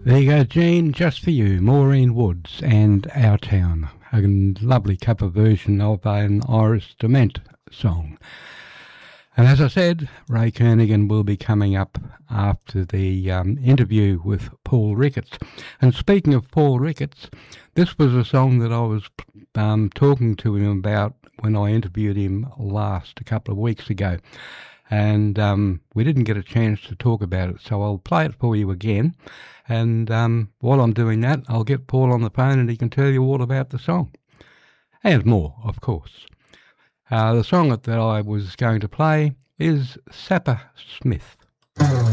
There you go, Jean, just for you, Maureen Woods and Our Town. A lovely cover version of an Iris Dement song. And as I said, Ray Kernaghan will be coming up after the interview with Paul Ricketts. And speaking of Paul Ricketts, this was a song that I was talking to him about when I interviewed him a couple of weeks ago. And we didn't get a chance to talk about it, so I'll play it for you again. And while I'm doing that, I'll get Paul on the phone and he can tell you all about the song. And more, of course. The song that I was going to play is Sapper Smith.